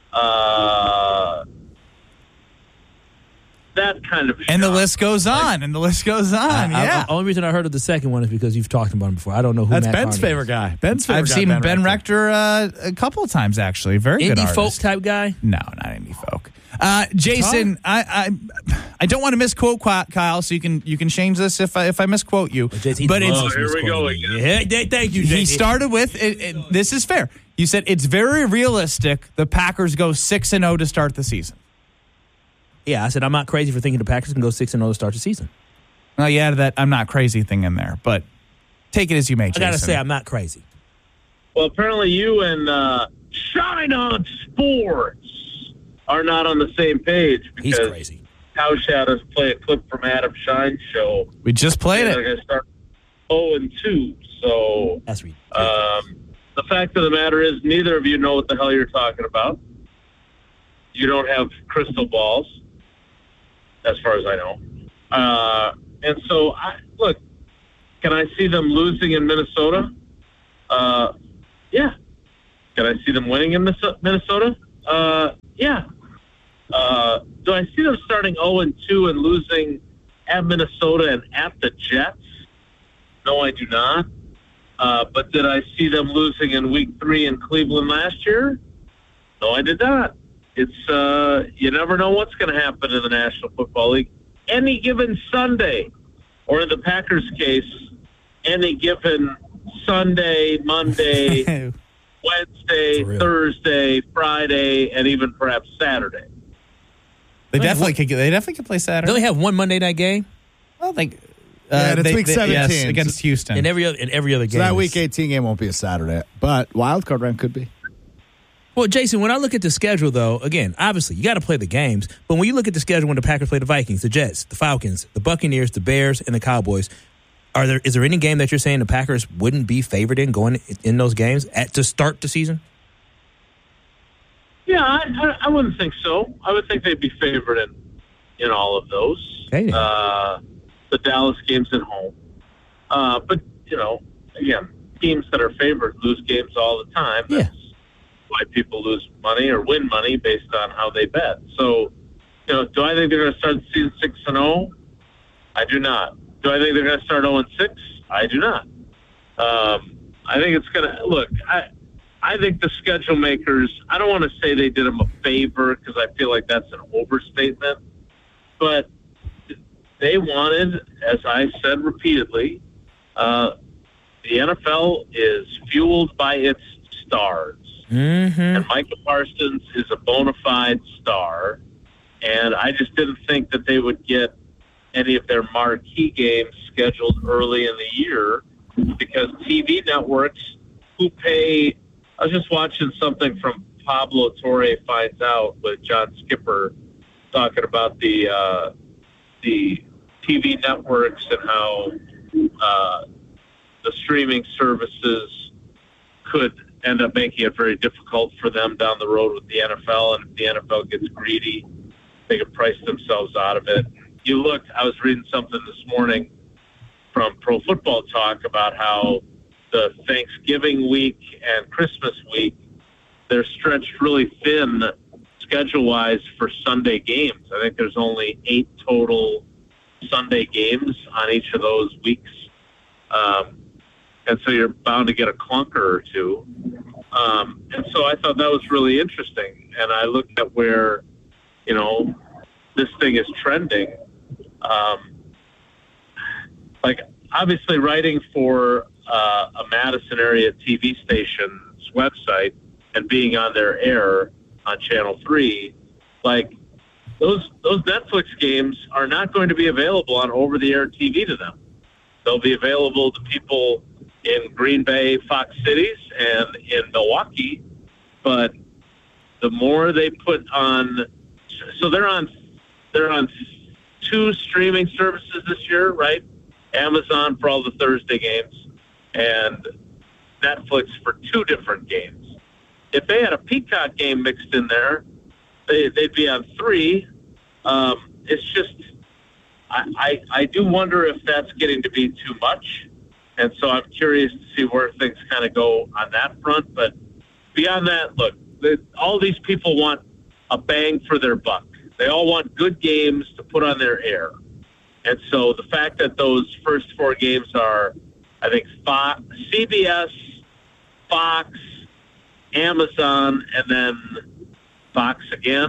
that kind of And the list goes on, and the list goes on, yeah. The only reason I heard of the second one is because you've talked about him before. I don't know who That's Matt Ben's Carney favorite is. guy. Ben's favorite I've guy, seen Ben Rector. a couple of times, actually. Very good Indie artist. folk type guy? No, not indie folk. Jason, I don't want to misquote Kyle, so you can change this if I misquote you. here we go again. Yeah, thank you, Jason. He started with this is fair. You said it's very realistic the Packers go 6-0 to start the season. Yeah, I said I'm not crazy for thinking the Packers can go 6-0 to start the season. Well, you added that I'm not crazy thing in there, but Take it as you may, Jason. I got to say, I'm not crazy. Well, apparently you and Shine On Sports are not on the same page. He's crazy. Tausch had us play a clip from Adam Shine's show. We just played it. They're going to start 0-2. So that's ridiculous. The fact of the matter is neither of you know what the hell you're talking about. You don't have crystal balls, as far as I know. And so, look, can I see them losing in Minnesota? Yeah. Can I see them winning in Minnesota? Yeah. Do I see them starting 0-2 and losing at Minnesota and at the Jets? No, I do not. But did I see them losing in Week 3 in Cleveland last year? No, I did not. It's you never know what's going to happen in the National Football League. Any given Sunday, or in the Packers' case, any given Sunday, Monday, Wednesday, Thursday, Friday, and even perhaps Saturday. They definitely could play Saturday. Don't they have one Monday night game? I don't think. It's week 17. Yes, against Houston. In every other game. So that week 18 game won't be a Saturday, but wild card round could be. Well, Jason, when I look at the schedule, though, again, obviously, you got to play the games. But when you look at the schedule when the Packers play the Vikings, the Jets, the Falcons, the Buccaneers, the Bears, and the Cowboys, is there any game that you're saying the Packers wouldn't be favored in going in those games to start the season? Yeah, I wouldn't think so. I would think they'd be favored in all of those. Okay. The Dallas game's at home. But, again, teams that are favored lose games all the time. Yeah. That's why people lose money or win money based on how they bet. So, do I think they're going to start the season 6-0? I do not. Do I think they're going to start 0-6? I do not. I think it's going to look. I think the schedule makers. I don't want to say they did them a favor because I feel like that's an overstatement. But they wanted, as I said repeatedly, the NFL is fueled by its stars. Mm-hmm. And Micah Parsons is a bona fide star. And I just didn't think that they would get any of their marquee games scheduled early in the year because TV networks who pay... I was just watching something from Pablo Torre Finds Out with John Skipper talking about the TV networks and how the streaming services could end up making it very difficult for them down the road with the NFL. And if the NFL gets greedy, they can price themselves out of it. You look, I was reading something this morning from Pro Football Talk about how the Thanksgiving week and Christmas week, they're stretched really thin schedule-wise for Sunday games. I think there's only 8 total Sunday games on each of those weeks. And so you're bound to get a clunker or two. And so I thought that was really interesting. And I looked at where, this thing is trending. Obviously writing for a Madison area TV station's website and being on their air on Channel 3, those Netflix games are not going to be available on over-the-air TV to them. They'll be available to people in Green Bay, Fox Cities, and in Milwaukee. But the more they put on, so they're on 2 streaming services this year, right? Amazon for all the Thursday games and Netflix for 2 different games. If they had a Peacock game mixed in there, they'd be on 3. It's just, I do wonder if that's getting to be too much. And so I'm curious to see where things kind of go on that front. But beyond that, look, all these people want a bang for their buck. They all want good games to put on their air. And so the fact that those first 4 games are, I think, Fox, CBS, Fox, Amazon, and then Fox again,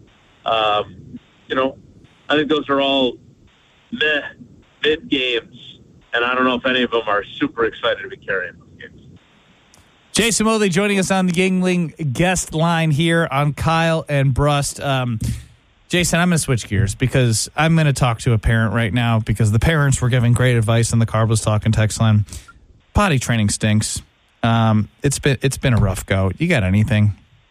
I think those are all mid games. And I don't know if any of them are super excited to be carrying those games. Jason Mosley joining us on the Yingling guest line here on Kyle and Brust. Jason, I'm going to switch gears because I'm going to talk to a parent right now because the parents were giving great advice on the Carlos Talk and text line. Potty training stinks. It's been a rough go. You got anything?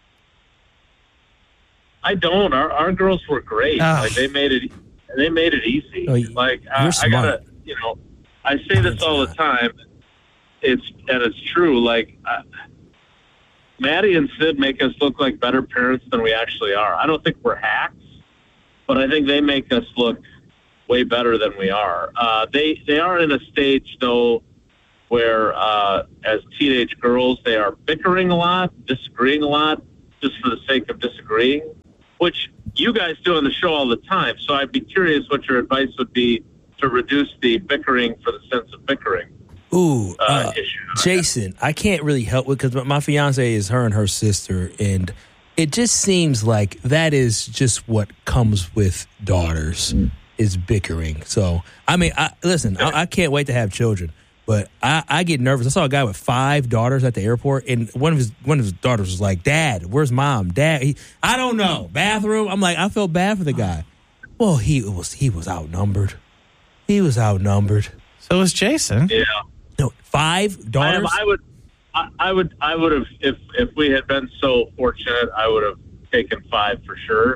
I don't. Our girls were great. Like they made it easy. Like I gotta, I say this all the time. It's true. Like Maddie and Sid make us look like better parents than we actually are. I don't think we're hacks, but I think they make us look way better than we are. They are in a stage though where as teenage girls they are bickering a lot, disagreeing a lot, just for the sake of disagreeing, which you guys do on the show all the time. So I'd be curious what your advice would be to reduce the bickering for the sense of bickering. Ooh, Jason, I can't really help with because my fiance is her and her sister, and it just seems like that is just what comes with daughters is bickering. So, I mean, I can't wait to have children, but I get nervous. I saw a guy with 5 daughters at the airport, and one of his daughters was like, "Dad, where's Mom? Dad, I don't know, bathroom." I'm like, I felt bad for the guy. Well, he was outnumbered. He was outnumbered. So was Jason. Yeah. No, 5 daughters. I would have if we had been so fortunate. I would have taken 5 for sure.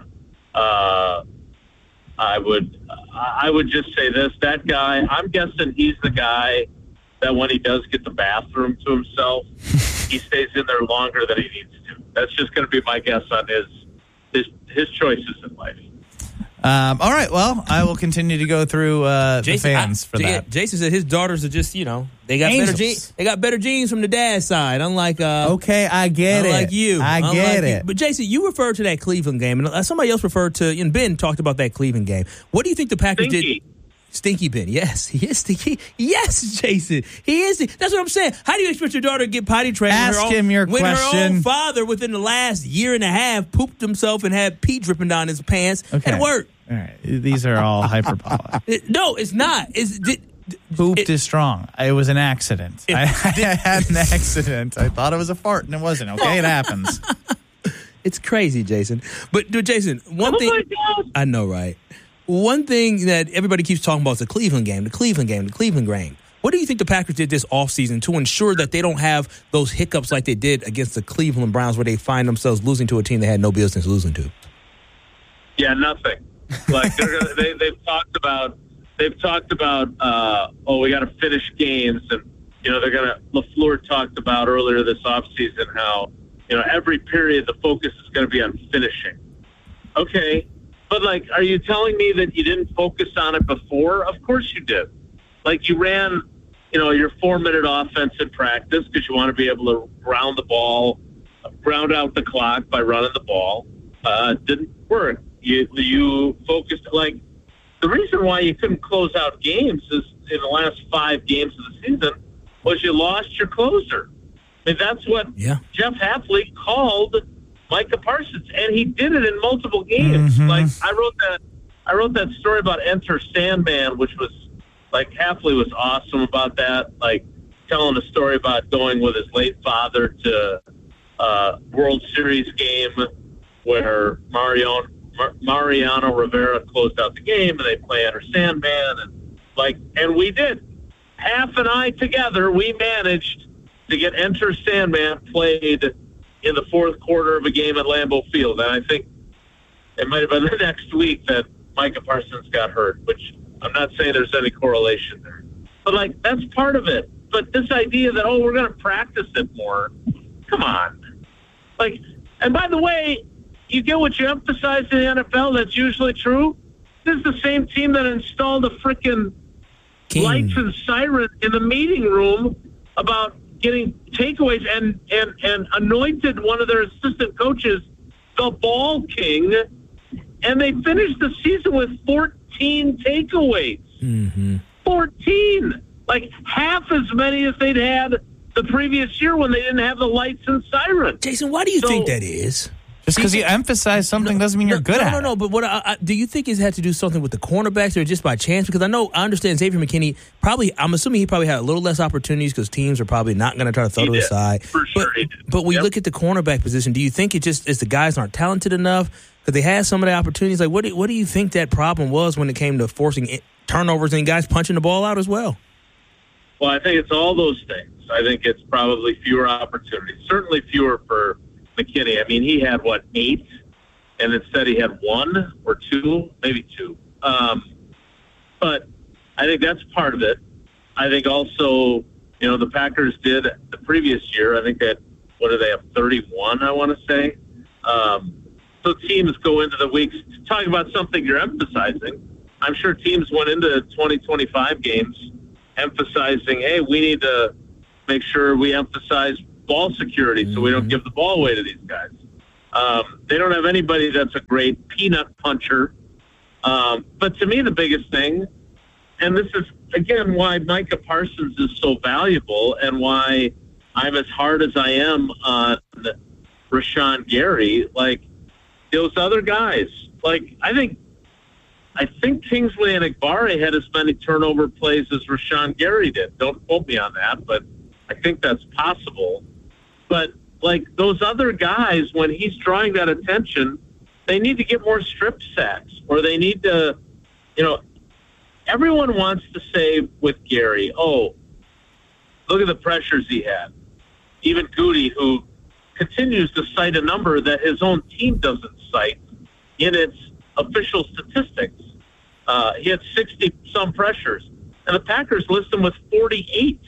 I would just say this: that guy. I'm guessing he's the guy that when he does get the bathroom to himself, he stays in there longer than he needs to. That's just going to be my guess on his choices in life. All right. Well, I will continue to go through the fans for that. Jason said his daughters are just, they got better genes. They got better genes from the dad's side. Unlike okay, I get it. Unlike you, I get it. But Jason, you referred to that Cleveland game, and somebody else referred to. And Ben talked about that Cleveland game. What do you think the Packers did? Stinky Ben, yes, he is stinky. Yes, Jason, he is. That's what I'm saying. How do you expect your daughter to get potty trained? Ask him your question. When her own father, within the last year and a half, pooped himself and had pee dripping down his pants. Okay. It worked. All right, these are all hyperbolic. No, it's not. Pooped is strong. It was an accident. I had an accident. I thought it was a fart, and it wasn't. Okay, it happens. It's crazy, Jason. But Jason, one thing. My God. I know, right? One thing that everybody keeps talking about is the Cleveland game. What do you think the Packers did this offseason to ensure that they don't have those hiccups like they did against the Cleveland Browns where they find themselves losing to a team they had no business losing to? Yeah, nothing. Like they've talked about we got to finish games, and LaFleur talked about earlier this offseason how every period the focus is going to be on finishing. Okay. But, are you telling me that you didn't focus on it before? Of course you did. You ran, your 4-minute offense in practice because you want to be able to round out the clock by running the ball. Didn't work. You focused, the reason why you couldn't close out games is in the last 5 games of the season was you lost your closer. I mean, that's what Jeff Hafley called Micah Parsons, and he did it in multiple games. Mm-hmm. I wrote that story about Enter Sandman, which was Hafley was awesome about that. Telling a story about going with his late father to a World Series game where Mariano Rivera closed out the game, and they play Enter Sandman, and we did. Haf and I together, we managed to get Enter Sandman played in the 4th quarter of a game at Lambeau Field. And I think it might have been the next week that Micah Parsons got hurt, which I'm not saying there's any correlation there. But, that's part of it. But this idea that, we're going to practice it more, come on. And by the way, you get what you emphasize in the NFL, that's usually true. This is the same team that installed a freaking lights and siren in the meeting room about getting takeaways and anointed one of their assistant coaches the ball king, and they finished the season with 14 takeaways. Mm-hmm. 14! Half as many as they'd had the previous year when they didn't have the lights and siren. Jason, why do you think that is? Just because you emphasize something doesn't mean you're good at it. No. But what do you think it had to do something with the cornerbacks or just by chance? Because I understand Xavier McKinney I'm assuming he probably had a little less opportunities because teams are probably not going to try to throw to his side. For sure he did. But when you look at the cornerback position, do you think it just is the guys aren't talented enough because they had some of the opportunities? What do you think that problem was when it came to forcing turnovers and guys punching the ball out as well? Well, I think it's all those things. I think it's probably fewer opportunities. Certainly fewer for McKinney. I mean, he had, 8? And instead he had 1 or 2, maybe 2. But I think that's part of it. I think also, the Packers did the previous year. I think that, what do they have, 31, I want to say. So teams go into the weeks talking about something you're emphasizing. I'm sure teams went into 2025 games emphasizing, hey, we need to make sure we emphasize ball security so we don't give the ball away to these guys. They don't have anybody that's a great peanut puncher. But to me, the biggest thing, and this is, again, why Micah Parsons is so valuable and why I'm as hard as I am on Rashawn Gary, those other guys, I think Kingsley and Egbare had as many turnover plays as Rashawn Gary did. Don't quote me on that, but I think that's possible. But, those other guys, when he's drawing that attention, they need to get more strip sacks, or they need to, everyone wants to say with Gary, oh, look at the pressures he had. Even Goody, who continues to cite a number that his own team doesn't cite in its official statistics. He had 60-some pressures, and the Packers list him with 48.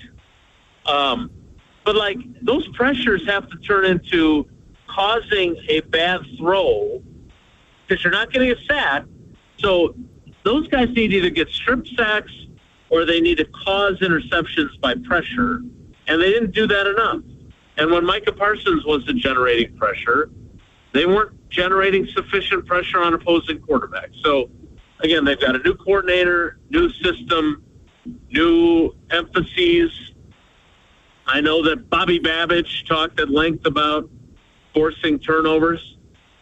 But, those pressures have to turn into causing a bad throw because you're not getting a sack. So those guys need to either get strip sacks or they need to cause interceptions by pressure, and they didn't do that enough. And when Micah Parsons wasn't generating pressure, they weren't generating sufficient pressure on opposing quarterbacks. So, again, they've got a new coordinator, new system, new emphases. I know that Bobby Babich talked at length about forcing turnovers.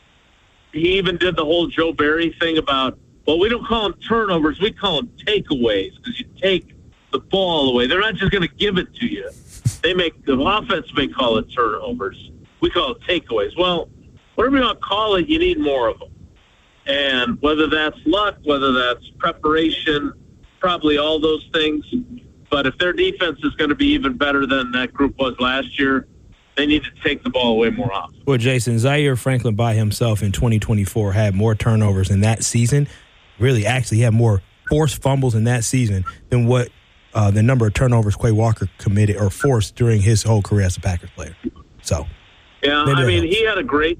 He even did the whole Joe Barry thing about, well, we don't call them turnovers, we call them takeaways because you take the ball away. They're not just going to give it to you. The offense may call it turnovers. We call it takeaways. Well, whatever you want to call it, you need more of them. And whether that's luck, whether that's preparation, probably all those things. But if their defense is going to be even better than that group was last year, they need to take the ball away more often. Well, Jason, Zaire Franklin by himself in 2024 had more turnovers in that season. Really, actually, had more forced fumbles in that season than what the number of turnovers Quay Walker committed or forced during his whole career as a Packers player. So, yeah, I mean, he had a great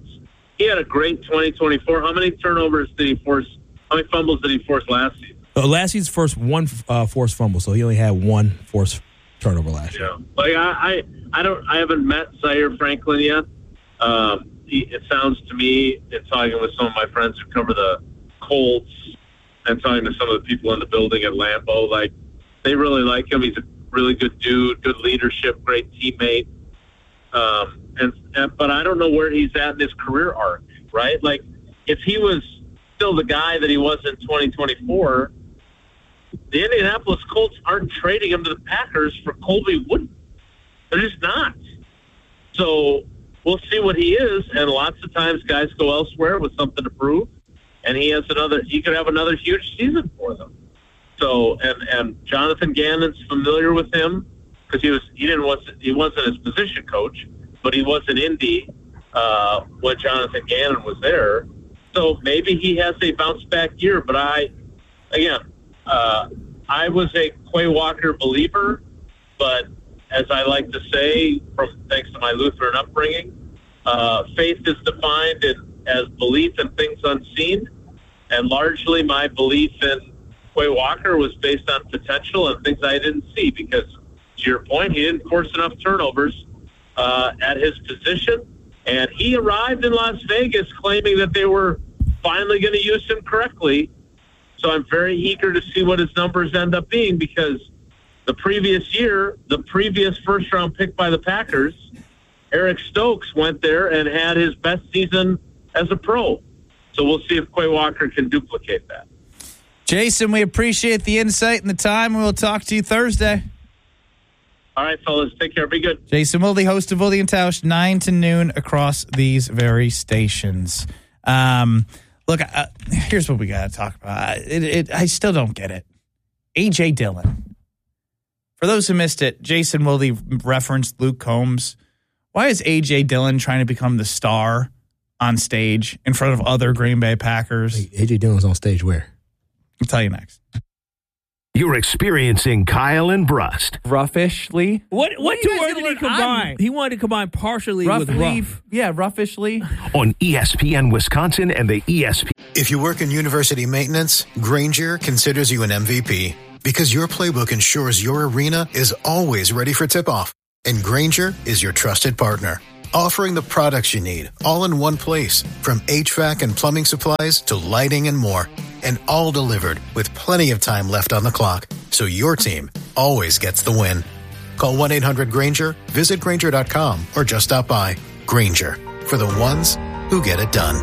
2024. How many turnovers did he force? How many fumbles did he force last season? Last season's first one forced fumble, so he only had one forced turnover last year. I haven't met Zaire Franklin yet. It sounds to me, in talking with some of my friends who cover the Colts and talking to some of the people in the building at Lambeau, they really like him. He's a really good dude, good leadership, great teammate. But I don't know where he's at in his career arc, right? If he was still the guy that he was in 2024, the Indianapolis Colts aren't trading him to the Packers for Colby Wooden. They're just not. So we'll see what he is, and lots of times guys go elsewhere with something to prove, and he could have another huge season for them. So, and Jonathan Gannon's familiar with him because he wasn't his position coach, but he was in Indy when Jonathan Gannon was there. So maybe he has a bounce back year, but I was a Quay Walker believer, but as I like to say, thanks to my Lutheran upbringing, faith is defined as belief in things unseen, and largely my belief in Quay Walker was based on potential and things I didn't see because, to your point, he didn't force enough turnovers at his position, and he arrived in Las Vegas claiming that they were finally going to use him correctly. So I'm very eager to see what his numbers end up being because the previous year, the previous first-round pick by the Packers, Eric Stokes went there and had his best season as a pro. So we'll see if Quay Walker can duplicate that. Jason, we appreciate the insight and the time. We'll talk to you Thursday. All right, fellas. Take care. Be good. Jason Wilde, host of Wilde and Tausch, 9 to noon across these very stations. Look, here's what we got to talk about. I still don't get it. A.J. Dillon. For those who missed it, Jason Wilde referenced Luke Combs. Why is A.J. Dillon trying to become the star on stage in front of other Green Bay Packers? Wait, A.J. Dillon's on stage where? I'll tell you next. You're experiencing Kyle and Brust. Roughish-ly. What two words did he combine? He wanted to combine partially with rough. Yeah, roughish-ly. On ESPN Wisconsin and the ESPN. If you work in university maintenance, Granger considers you an MVP because your playbook ensures your arena is always ready for tip-off. And Granger is your trusted partner, offering the products you need all in one place, from HVAC and plumbing supplies to lighting and more. And all delivered with plenty of time left on the clock, so your team always gets the win. Call 1-800-GRANGER, visit Granger.com, or just stop by. Granger, for the ones who get it done.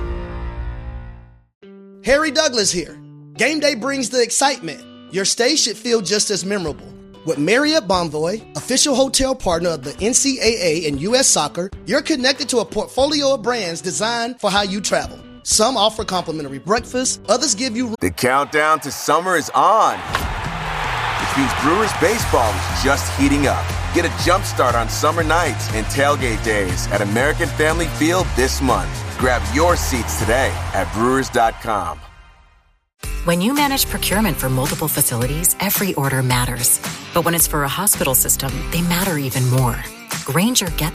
Harry Douglas here. Game day brings the excitement. Your stay should feel just as memorable. With Marriott Bonvoy, official hotel partner of the NCAA and U.S. Soccer, you're connected to a portfolio of brands designed for how you travel. Some offer complimentary breakfast, others give you... The countdown to summer is on, which means Brewers baseball is just heating up. Get a jump start on summer nights and tailgate days at American Family Field this month. Grab your seats today at Brewers.com. When you manage procurement for multiple facilities, every order matters. But when it's for a hospital system, they matter even more. Grainger gets